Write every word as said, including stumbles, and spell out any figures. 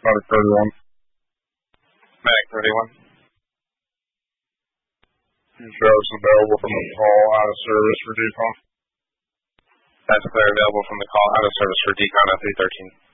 Medic thirty-one. Medic thirty-one. Travis available from the call out of service for decon. That's clear available from the call out of service for decon at three thirteen.